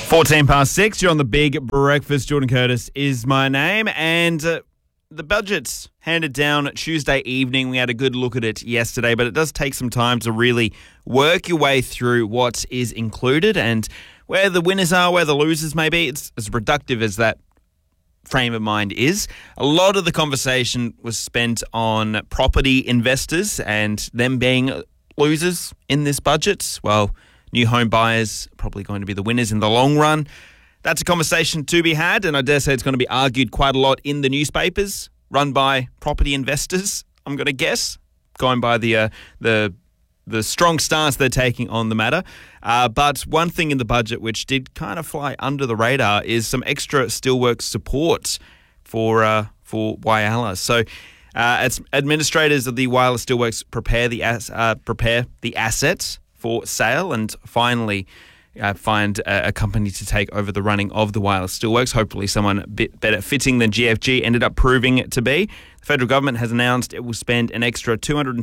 14 past 6, you're on the Big Breakfast. Jordan Curtis is my name, and the budget's handed down Tuesday evening. We had a good look at it yesterday, but it does take some time to really work your way through what is included and where the winners are, where the losers may be. It's as reductive as that frame of mind is. A lot of the conversation was spent on property investors and them being losers in this budget. Well, new home buyers are probably going to be the winners in the long run. That's a conversation to be had, and I dare say it's going to be argued quite a lot in the newspapers, run by property investors, I'm going to guess, going by the strong stance they're taking on the matter. But one thing in the budget which did kind of fly under the radar is some extra steelworks support for Whyalla. So as administrators of the Whyalla Steelworks prepare the assets for sale and finally find a company to take over the running of the Whyalla Steelworks. Hopefully someone a bit better fitting than GFG ended up proving it to be. The federal government has announced it will spend an extra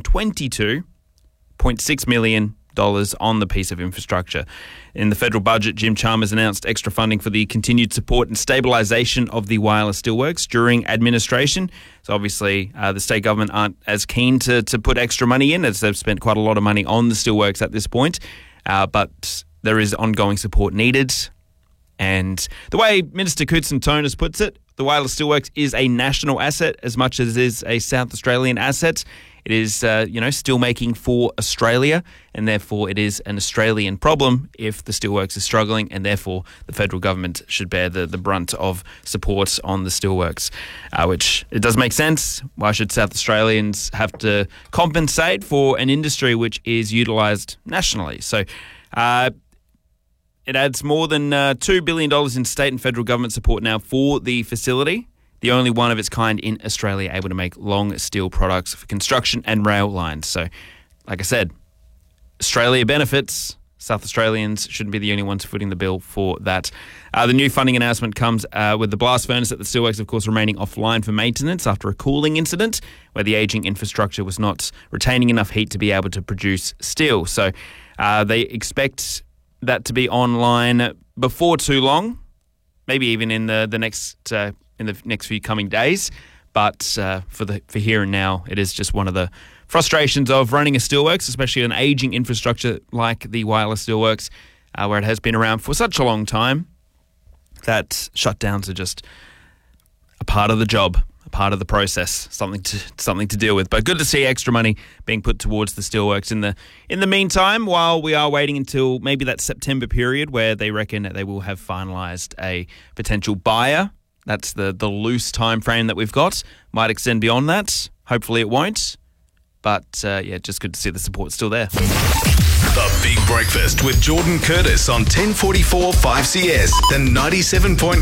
$222.6 million on the piece of infrastructure. In the federal budget, Jim Chalmers announced extra funding for the continued support and stabilisation of the Whyalla Steelworks during administration. So obviously the state government aren't as keen to put extra money in, as they've spent quite a lot of money on the steelworks at this point. But there is ongoing support needed. And the way Minister Coutson-Tonis puts it, the Whyalla Steelworks is a national asset as much as it is a South Australian asset. It is, steel making for Australia, and therefore it is an Australian problem if the steelworks is struggling, and therefore the federal government should bear the brunt of support on the steelworks, which it does make sense. Why should South Australians have to compensate for an industry which is utilised nationally? So it adds more than $2 billion in state and federal government support now for the facility, the only one of its kind in Australia able to make long steel products for construction and rail lines. So, like I said, Australia benefits. South Australians shouldn't be the only ones footing the bill for that. The new funding announcement comes with the blast furnace at the steelworks, of course, remaining offline for maintenance after a cooling incident where the ageing infrastructure was not retaining enough heat to be able to produce steel. So they expect that to be online before too long, maybe even in the next few coming days. But for here and now, it is just one of the frustrations of running a steelworks, especially an ageing infrastructure like the Whyalla Steelworks, where it has been around for such a long time that shutdowns are just a part of the job, a part of the process, something to deal with. But good to see extra money being put towards the steelworks in the meantime, while we are waiting until maybe that September period where they reckon that they will have finalised a potential buyer. That's the loose time frame that we've got. Might extend beyond that. Hopefully it won't. But, just good to see the support still there. The Big Breakfast with Jordan Curtis on 1044 5CS and 97.9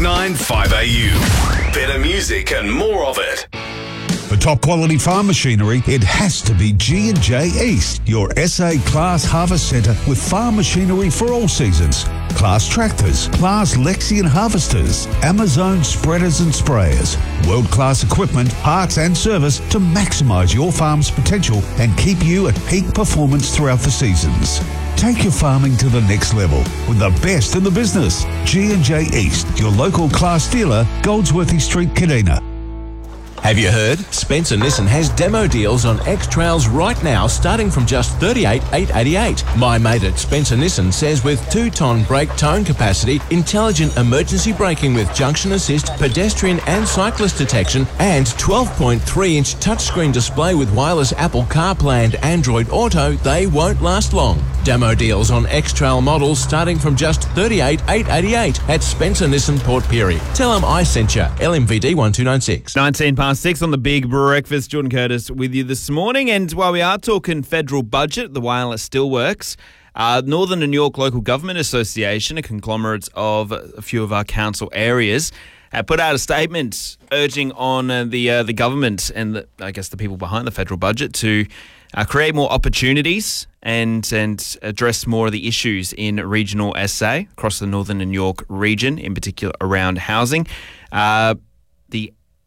5AU. Better music and more of it. For top quality farm machinery, it has to be G&J East, your SA Class Harvest Centre with farm machinery for all seasons. Class tractors, Class Lexion harvesters, Amazon spreaders and sprayers, world-class equipment, parts and service to maximise your farm's potential and keep you at peak performance throughout the seasons. Take your farming to the next level with the best in the business. G&J East, your local Class dealer, Goldsworthy Street, Kadina. Have you heard? Spencer Nissan has demo deals on X-Trails right now starting from just $38,888. My mate at Spencer Nissan says with 2-ton brake tone capacity, intelligent emergency braking with junction assist, pedestrian and cyclist detection, and 12.3-inch touchscreen display with wireless Apple CarPlay and Android Auto, they won't last long. Demo deals on X-Trail models starting from just $38,888 at Spencer Nissan Port Pirie. Tell them I sent you. LMVD 1296. 19 past 6 on the Big Breakfast. Jordan Curtis with you this morning. And while we are talking federal budget, the Whyalla Steelworks, Northern and York Local Government Association, a conglomerate of a few of our council areas, put out a statement urging on the government and I guess the people behind the federal budget to create more opportunities and address more of the issues in regional SA across the Northern and York region, in particular around housing. The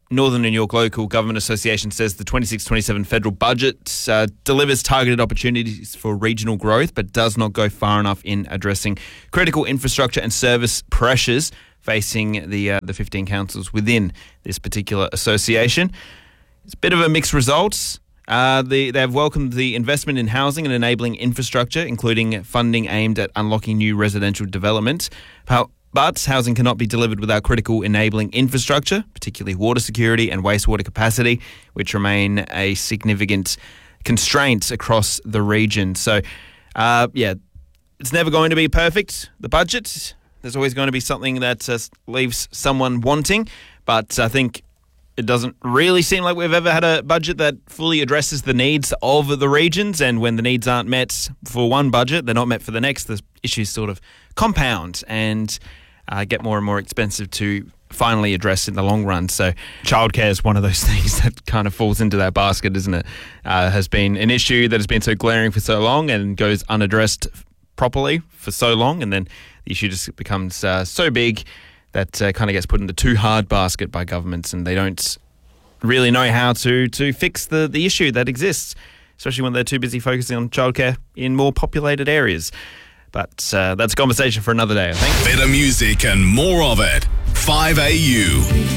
Northern New York Local Government Association says the 26-27 federal budget delivers targeted opportunities for regional growth, but does not go far enough in addressing critical infrastructure and service pressures facing the 15 councils within this particular association. It's a bit of a mixed result. They have welcomed the investment in housing and enabling infrastructure, including funding aimed at unlocking new residential development. But housing cannot be delivered without critical enabling infrastructure, particularly water security and wastewater capacity, which remain a significant constraint across the region. So, it's never going to be perfect, the budget. There's always going to be something that leaves someone wanting. But I think it doesn't really seem like we've ever had a budget that fully addresses the needs of the regions. And when the needs aren't met for one budget, they're not met for the next. The issues sort of compound and get more and more expensive to finally address in the long run. So childcare is one of those things that kind of falls into that basket, isn't it? Has been an issue that has been so glaring for so long and goes unaddressed properly for so long. And then the issue just becomes so big that kind of gets put in the too hard basket by governments, and they don't really know how to fix the issue that exists, especially when they're too busy focusing on childcare in more populated areas. But that's a conversation for another day, I think. Better music and more of it. 5AU.